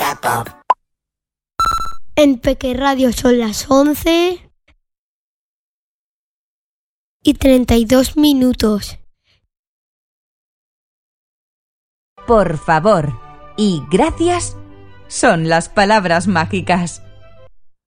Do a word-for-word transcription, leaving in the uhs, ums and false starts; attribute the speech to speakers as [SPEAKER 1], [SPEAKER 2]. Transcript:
[SPEAKER 1] En Peque Radio son las once y treinta y dos minutos.
[SPEAKER 2] Por favor y gracias son las palabras mágicas.